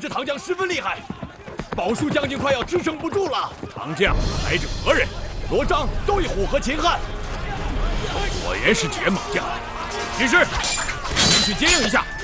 知唐将十分厉害，宝树将军快要支撑不住了。唐将来者何人？罗章、窦一虎和秦汉。果然是绝猛将。军师，先去接应一下。